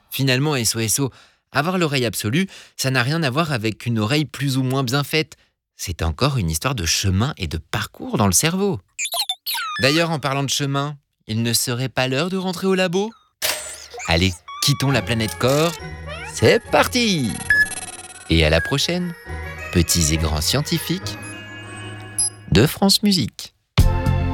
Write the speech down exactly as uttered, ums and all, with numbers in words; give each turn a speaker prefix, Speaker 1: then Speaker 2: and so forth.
Speaker 1: Finalement, S O S O, avoir l'oreille absolue, ça n'a rien à voir avec une oreille plus ou moins bien faite. C'est encore une histoire de chemin et de parcours dans le cerveau. D'ailleurs, en parlant de chemin, il ne serait pas l'heure de rentrer au labo ? Allez, quittons la planète corps. C'est parti ! Et à la prochaine, petits et grands scientifiques de France Musique.